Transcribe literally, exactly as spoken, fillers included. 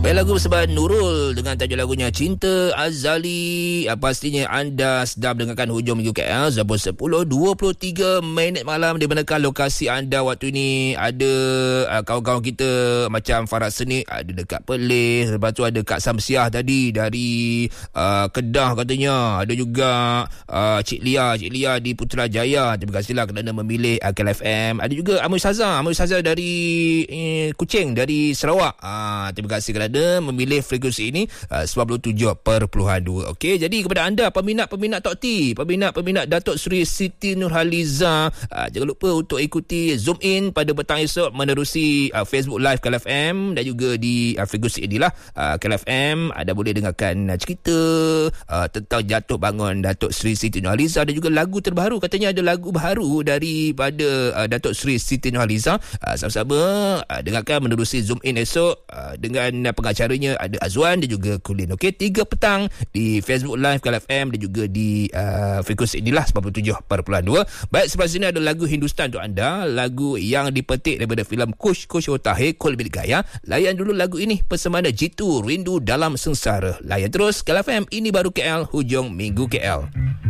Baik, lagu bersama Nurul dengan tajuk lagunya Cinta Azali. Uh, pastinya anda sedang mendengarkan Hujung Minggu K L. Zabur sepuluh dua puluh tiga minit malam. Di manakah lokasi anda waktu ini? Ada uh, kawan-kawan kita macam Farah Senik, ada dekat Perlis. Lepas tu ada Kak Samsiah tadi dari uh, Kedah katanya. Ada juga uh, Cik Lia, Cik Lia di Putrajaya. Terima kasihlah kerana memilih uh, K L F M. Ada juga Amul Saza, Amul Saza dari eh, Kuching, dari Sarawak. Uh, terima kasih kerana memilih frekuensi ini uh, sembilan puluh tujuh perpuluhan dua. Okey, jadi kepada anda peminat-peminat Tok T, peminat-peminat Datuk Seri Siti Nurhaliza, uh, jangan lupa untuk ikuti Zoom In pada petang esok menerusi uh, Facebook Live K L F M dan juga di uh, frekuensi inilah uh, K L F M. Anda boleh dengarkan uh, cerita uh, tentang jatuh bangun Datuk Seri Siti Nurhaliza dan juga lagu terbaru. Katanya ada lagu baru daripada uh, Datuk Seri Siti Nurhaliza. Uh, sama-sama uh, dengarkan menerusi Zoom In esok uh, dengan pengacaranya ada Azwan dan juga Kulin. Okey, tiga petang di Facebook Live K L F M dan juga di uh, frekuensi inilah sembilan puluh tujuh perpuluhan dua. Baik, sebelah sini ada lagu Hindustan untuk anda, lagu yang dipetik daripada filem Kush Kush Otahe Kol Milik Gaya. Layan dulu lagu ini, Persemana Jitu Rindu Dalam Sengsara. Layan terus K L F M, ini baru K L, Hujung Minggu K L.